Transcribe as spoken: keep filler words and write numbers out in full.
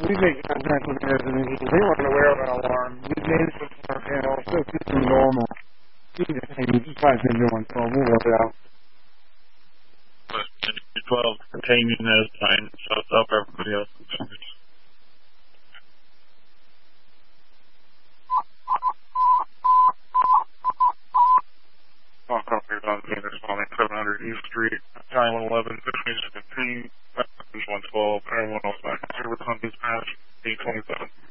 we make contact with the residents. They weren't aware of an alarm. We made it to our panel, so it's just normal. You can just say, you guys can do one, so we'll work it out. twelve containing as time, so it's up everybody else. Oh, copy on responding seven hundred East Street, nine one eleven, fifteen, fifteen, one twelve, everyone else back. Service on dispatch, eight twenty-seven.